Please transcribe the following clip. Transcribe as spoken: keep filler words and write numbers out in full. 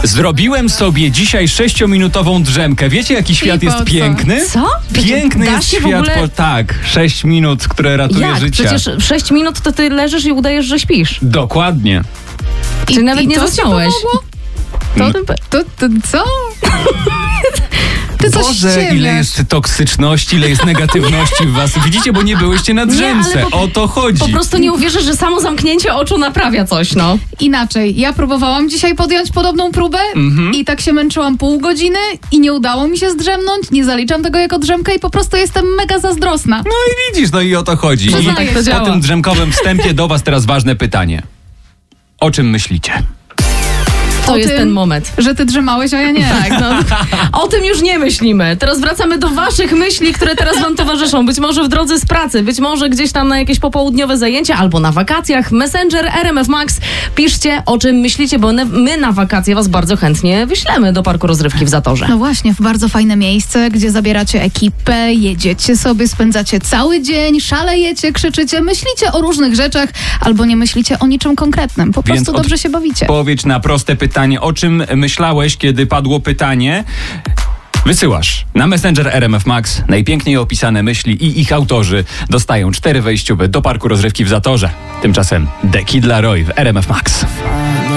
Zrobiłem sobie dzisiaj sześciominutową drzemkę. Wiecie, jaki świat I jest po co? piękny? Co? Piękny Dasz jest się w świat. ogóle- Po, tak, sześć minut, które ratuje Jak? życie. Przecież sześć minut to ty leżysz i udajesz, że śpisz. Dokładnie. Ty nawet nie to ci zasnąłeś. pomogło? No. To, to, to co? Ty coś Boże, ile ściemniasz. jest toksyczności, ile jest negatywności w was. Widzicie, bo nie byłyście na drzemce. ale po- O to chodzi. Po prostu nie uwierzysz, że samo zamknięcie oczu naprawia coś, no. Inaczej, ja próbowałam dzisiaj podjąć podobną próbę Mhm. i tak się męczyłam pół godziny i nie udało mi się zdrzemnąć, nie zaliczam tego jako drzemkę i po prostu jestem mega zazdrosna. No i widzisz, no i o to chodzi. Przyznaję I się. po działa. tym drzemkowym wstępie do was teraz ważne pytanie. O czym myślicie? To O jest tym- ten moment. Że ty drzemałeś, a ja nie. Tak, no. O tym już nie myślimy. Teraz wracamy do waszych myśli, które teraz wam towarzyszą. Być może w drodze z pracy, być może gdzieś tam na jakieś popołudniowe zajęcia albo na wakacjach. Messenger R M F Max. Piszcie, o czym myślicie, bo ne- my na wakacje was bardzo chętnie wyślemy do Parku Rozrywki w Zatorze. No właśnie, w bardzo fajne miejsce, gdzie zabieracie ekipę, jedziecie sobie, spędzacie cały dzień, szalejecie, krzyczycie, myślicie o różnych rzeczach albo nie myślicie o niczym konkretnym. Po Więc prostu od- dobrze się bawicie. Odpowiedź na proste pytanie. O czym myślałeś, kiedy padło pytanie? Wysyłasz na Messenger R M F Max. Najpiękniej opisane myśli i ich autorzy dostają cztery wejściowe do Parku Rozrywki w Zatorze. Tymczasem The Kid Laroi w R M F Max.